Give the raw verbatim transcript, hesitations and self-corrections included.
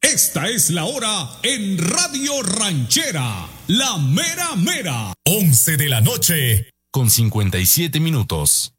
Esta es la hora en Radio Ranchera, la mera mera. once de la noche, con cincuenta y siete minutos.